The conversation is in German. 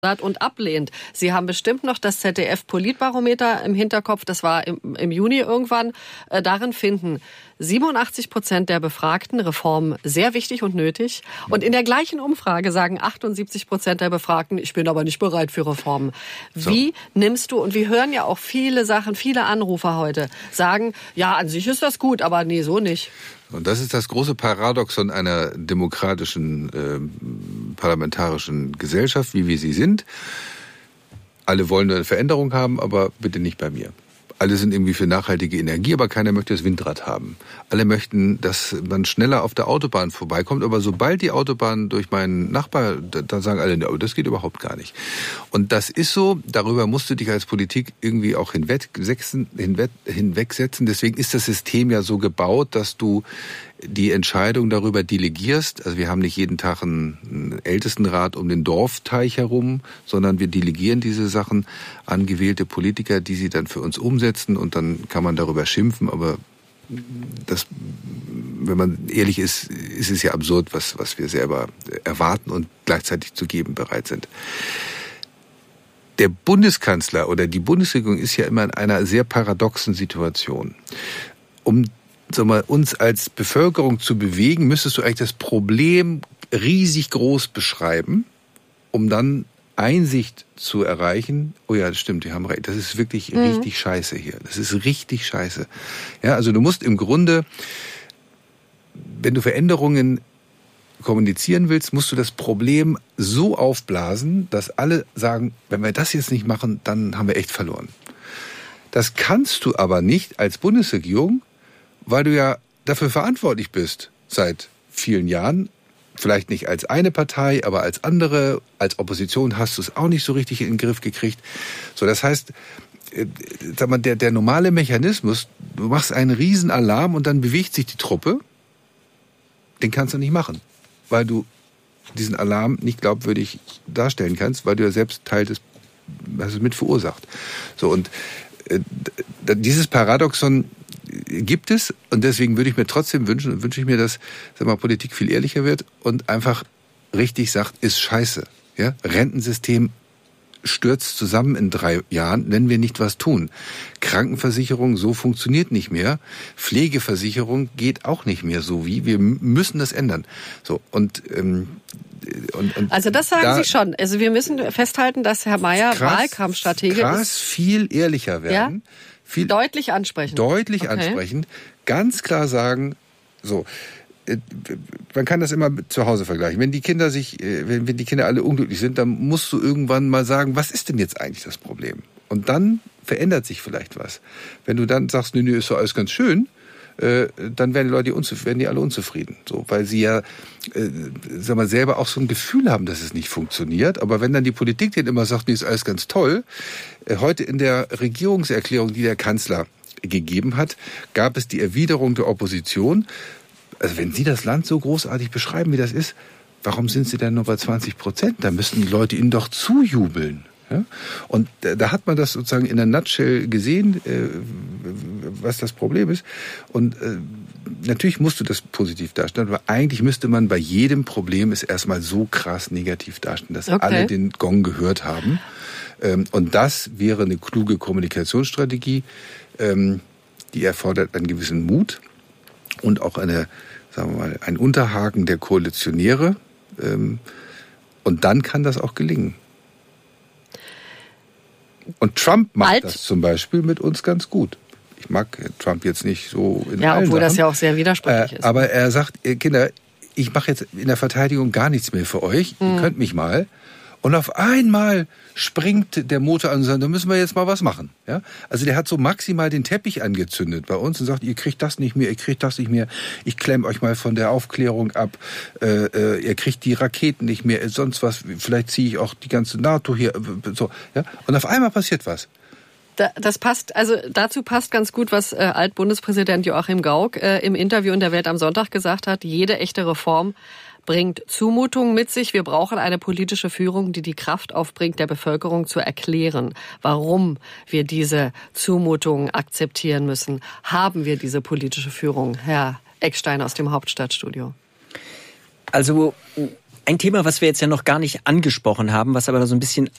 und ablehnt. Sie haben bestimmt noch das ZDF-Politbarometer im Hinterkopf, das war im Juni irgendwann. Darin finden 87% der Befragten Reformen sehr wichtig und nötig. Und in der gleichen Umfrage sagen 78% der Befragten, ich bin aber nicht bereit für Reformen. Wie nimmst du, und wir hören ja auch viele Sachen, viele Anrufer heute, sagen, ja, an sich ist das gut, aber nee, so nicht. Und das ist das große Paradoxon einer demokratischen, parlamentarischen Gesellschaft, wie wir sie sind. Alle wollen eine Veränderung haben, aber bitte nicht bei mir. Alle sind irgendwie für nachhaltige Energie, aber keiner möchte das Windrad haben. Alle möchten, dass man schneller auf der Autobahn vorbeikommt, aber sobald die Autobahn durch meinen Nachbar, dann sagen alle, oh, das geht überhaupt gar nicht. Und das ist so, darüber musst du dich als Politik irgendwie auch hinwegsetzen. Deswegen ist das System ja so gebaut, dass du die Entscheidung darüber delegierst. Also wir haben nicht jeden Tag einen Ältestenrat um den Dorfteich herum, sondern wir delegieren diese Sachen an gewählte Politiker, die sie dann für uns umsetzen, und dann kann man darüber schimpfen, aber das, wenn man ehrlich ist, ist es ja absurd, was wir selber erwarten und gleichzeitig zu geben bereit sind. Der Bundeskanzler oder die Bundesregierung ist ja immer in einer sehr paradoxen Situation. Um uns als Bevölkerung zu bewegen, müsstest du eigentlich das Problem riesig groß beschreiben, um dann Einsicht zu erreichen. Oh ja, das stimmt, die haben recht. Das ist wirklich richtig scheiße hier. Das ist richtig scheiße. Ja, also du musst im Grunde, wenn du Veränderungen kommunizieren willst, musst du das Problem so aufblasen, dass alle sagen, wenn wir das jetzt nicht machen, dann haben wir echt verloren. Das kannst du aber nicht als Bundesregierung, weil du ja dafür verantwortlich bist seit vielen Jahren. Vielleicht nicht als eine Partei, aber als andere. Als Opposition hast du es auch nicht so richtig in den Griff gekriegt. So, das heißt, sag mal, der normale Mechanismus, du machst einen riesen Alarm und dann bewegt sich die Truppe, den kannst du nicht machen, weil du diesen Alarm nicht glaubwürdig darstellen kannst, weil du ja selbst Teil des, hast es mit verursacht. So, und dieses Paradoxon gibt es, und deswegen würde ich mir trotzdem wünsche ich mir, dass, sag mal, Politik viel ehrlicher wird und einfach richtig sagt, ist scheiße. Ja? Rentensystem stürzt zusammen in 3 Jahren, wenn wir nicht was tun. Krankenversicherung, so funktioniert nicht mehr. Pflegeversicherung geht auch nicht mehr so wie. Wir müssen das ändern. So, und also das sagen Sie schon. Also wir müssen festhalten, dass Herr Mayer Wahlkampfstratege ist. Krass viel ehrlicher werden. Ja? Viel deutlich ansprechen. Deutlich ansprechen. Ganz klar sagen, so, man kann das immer zu Hause vergleichen. Wenn die Kinder wenn die Kinder alle unglücklich sind, dann musst du irgendwann mal sagen, was ist denn jetzt eigentlich das Problem? Und dann verändert sich vielleicht was. Wenn du dann sagst, nö, ist so alles ganz schön, dann werden die alle unzufrieden. So, weil sie ja, sag mal, selber auch so ein Gefühl haben, dass es nicht funktioniert. Aber wenn dann die Politik denen immer sagt, nee, ist alles ganz toll. Heute in der Regierungserklärung, die der Kanzler gegeben hat, gab es die Erwiderung der Opposition. Also wenn Sie das Land so großartig beschreiben, wie das ist, warum sind Sie denn nur bei 20%? Da müssten die Leute Ihnen doch zujubeln. Ja? Und da hat man das sozusagen in der Nutshell gesehen, was das Problem ist. Und natürlich musst du das positiv darstellen, aber eigentlich müsste man bei jedem Problem es erstmal so krass negativ darstellen, dass alle den Gong gehört haben. Und das wäre eine kluge Kommunikationsstrategie, die erfordert einen gewissen Mut und auch sagen wir mal, ein Unterhaken der Koalitionäre. Und dann kann das auch gelingen. Und Trump macht das zum Beispiel mit uns ganz gut. Ich mag Trump jetzt nicht so in allen obwohl Sachen, das ja auch sehr widersprüchlich ist. Aber er sagt, Kinder, ich mache jetzt in der Verteidigung gar nichts mehr für euch. Ihr könnt mich mal. Und auf einmal springt der Motor an und sagt, da müssen wir jetzt mal was machen. Ja? Also der hat so maximal den Teppich angezündet bei uns und sagt, ihr kriegt das nicht mehr, ich klemme euch mal von der Aufklärung ab, ihr kriegt die Raketen nicht mehr, sonst was, vielleicht ziehe ich auch die ganze NATO hier, so. Ja? Und auf einmal passiert was. Das passt, also dazu passt ganz gut, was Altbundespräsident Joachim Gauck im Interview in der Welt am Sonntag gesagt hat. Jede echte Reform bringt Zumutungen mit sich. Wir brauchen eine politische Führung, die die Kraft aufbringt, der Bevölkerung zu erklären, warum wir diese Zumutungen akzeptieren müssen. Haben wir diese politische Führung, Herr Eckstein aus dem Hauptstadtstudio? Also ein Thema, was wir jetzt ja noch gar nicht angesprochen haben, was aber so ein bisschen